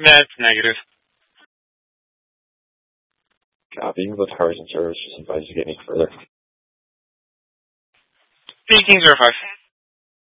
That's negative. Copy. With towers and servers, just advise you get any further. Peking 05.